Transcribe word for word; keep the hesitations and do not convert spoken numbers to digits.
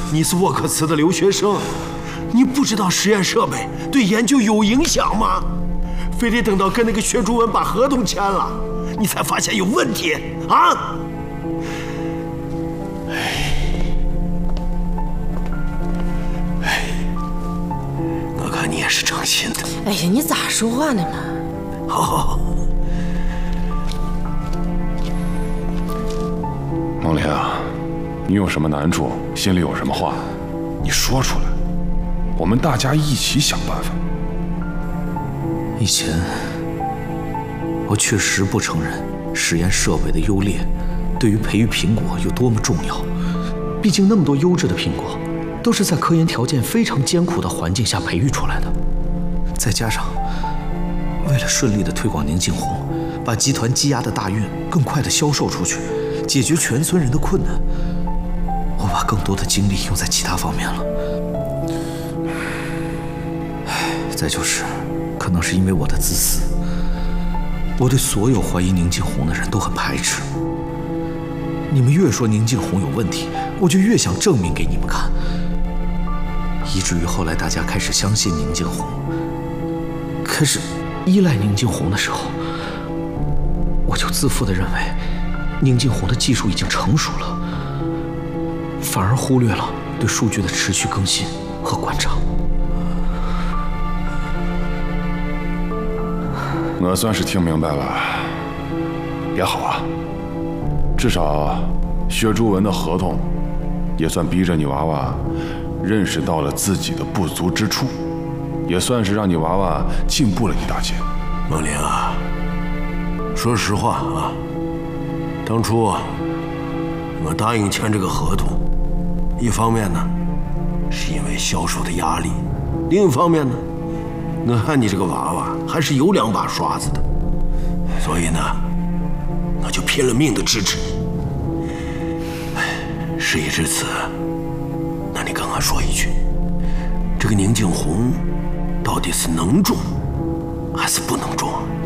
你是沃克斯的留学生，你不知道实验设备对研究有影响吗？非得等到跟那个薛朱文把合同签了，你才发现有问题啊！哎，哎，我看你也是诚心的。 哎呀，你咋说话呢嘛？ 好好好。 孟玲啊，你有什么难处，心里有什么话，你说出来，我们大家一起想办法。 以前我确实不承认实验设备的优劣对于培育苹果有多么重要，毕竟那么多优质的苹果都是在科研条件非常艰苦的环境下培育出来的，再加上为了顺利的推广宁静红，把集团积压的大运更快的销售出去，解决全村人的困难，我把更多的精力用在其他方面了。唉，再就是可能是因为我的自私，我对所有怀疑宁静红的人都很排斥。你们越说宁静红有问题，我就越想证明给你们看，以至于后来大家开始相信宁静红，开始依赖宁静红的时候，我就自负地认为宁静红的技术已经成熟了，反而忽略了对数据的持续更新和观察。 我算是听明白了，也好啊，至少薛朱文的合同也算逼着你娃娃认识到了自己的不足之处，也算是让你娃娃进步了一大截。 孟玲啊，说实话啊，当初我答应签这个合同，一方面呢是因为销售的压力，另一方面呢，我看你这个娃娃还是有两把刷子的，所以呢，我就拼了命的支持你。事已至此，那你跟我说一句，这个宁静红到底是能种还是不能种？